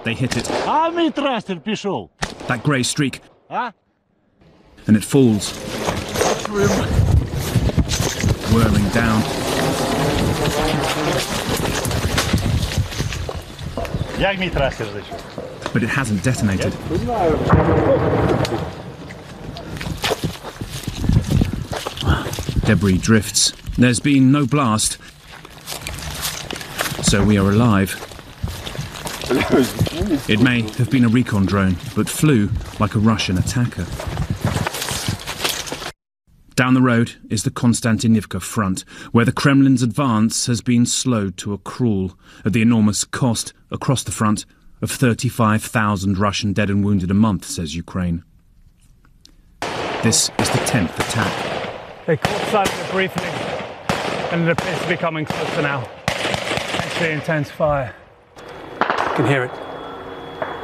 They hit it. А митрастер пішов. That grey streak. А? And it falls. Whirling down. Як митрастер зайшов? But it hasn't detonated. Debris drifts. There's been no blast. So we are alive. It may have been a recon drone, but flew like a Russian attacker. Down the road is the Konstantinivka front, where the Kremlin's advance has been slowed to a crawl at the enormous cost, across the front, of 35,000 Russian dead and wounded a month, says Ukraine. This is the 10th attack. They caught sight of it briefly, and it appears to be coming closer now. Actually intense fire. You can hear it.